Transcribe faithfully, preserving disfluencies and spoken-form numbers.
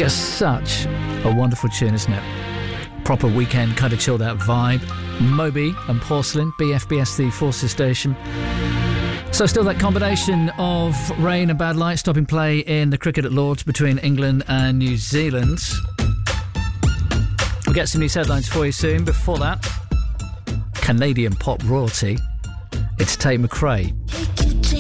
Just such a wonderful tune, isn't it? Proper weekend, kind of chilled out vibe. Moby and Porcelain, B F B S, the Forces station. So still that combination of rain and bad light stopping play in the cricket at Lords between England and New Zealand. We'll get some news headlines for you soon. Before that, Canadian pop royalty. It's Tate McRae. Take